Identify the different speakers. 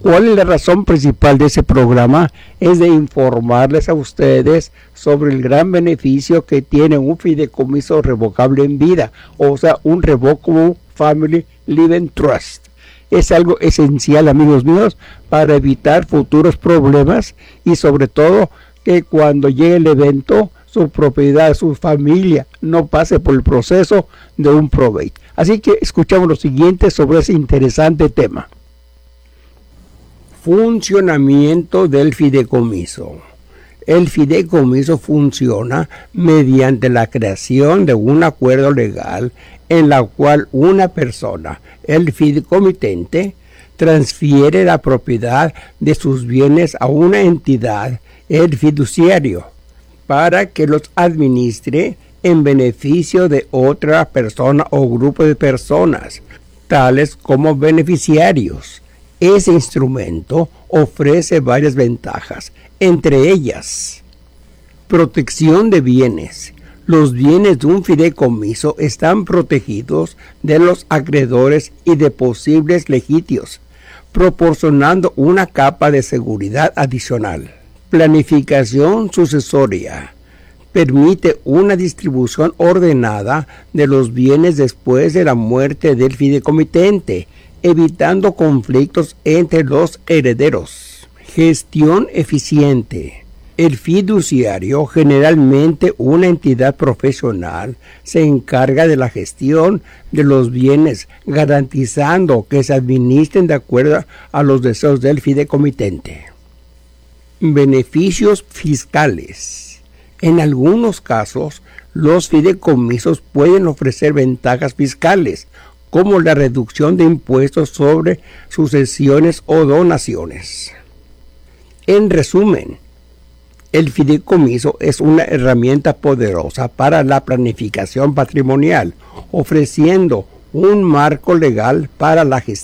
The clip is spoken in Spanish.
Speaker 1: ¿Cuál es la razón principal de ese programa? Es de informarles a ustedes sobre el gran beneficio que tiene un fideicomiso revocable en vida, o sea, un Revocable Family Living Trust. Es algo esencial, amigos míos, para evitar futuros problemas y sobre todo que cuando llegue el evento, su propiedad, su familia no pase por el proceso de un probate. Así que escuchamos lo siguiente sobre ese interesante tema. Funcionamiento del fideicomiso. El fideicomiso funciona mediante la creación de un acuerdo legal en la cual una persona, el fideicomitente, transfiere la propiedad de sus bienes a una entidad, el fiduciario, para que los administre en beneficio de otra persona o grupo de personas, tales como beneficiarios. Ese instrumento ofrece varias ventajas, entre ellas, protección de bienes. Los bienes de un fideicomiso están protegidos de los acreedores y de posibles litigios, proporcionando una capa de seguridad adicional. Planificación sucesoria. Permite una distribución ordenada de los bienes después de la muerte del fideicomitente, evitando conflictos entre los herederos. Gestión eficiente. El fiduciario, generalmente una entidad profesional, se encarga de la gestión de los bienes, garantizando que se administren de acuerdo a los deseos del fideicomitente. Beneficios fiscales. En algunos casos, los fideicomisos pueden ofrecer ventajas fiscales, como la reducción de impuestos sobre sucesiones o donaciones. En resumen, el fideicomiso es una herramienta poderosa para la planificación patrimonial, ofreciendo un marco legal para la gestión